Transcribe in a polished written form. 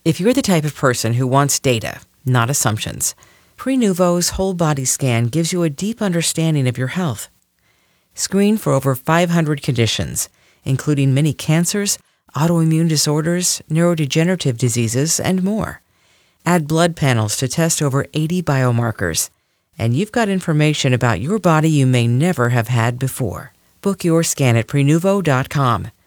If you're the type of person who wants data, not assumptions, Prenuvo's whole body scan gives you a deep understanding of your health. Screen for over 500 conditions, including many cancers, autoimmune disorders, neurodegenerative diseases, and more. Add blood panels to test over 80 biomarkers, and you've got information about your body you may never have had before. Book your scan at Prenuvo.com.